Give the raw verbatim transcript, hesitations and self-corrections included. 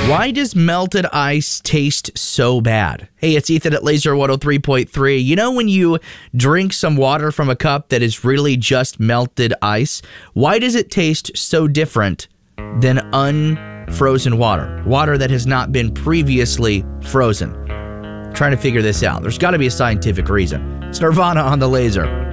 Why does melted ice taste so bad? Hey, it's Ethan at Laser one oh three point three. You know when you drink some water from a cup that is really just melted ice? Why does it taste so different than unfrozen water? Water that has not been previously frozen. I'm trying to figure this out. There's got to be a scientific reason. It's Nirvana on the Laser.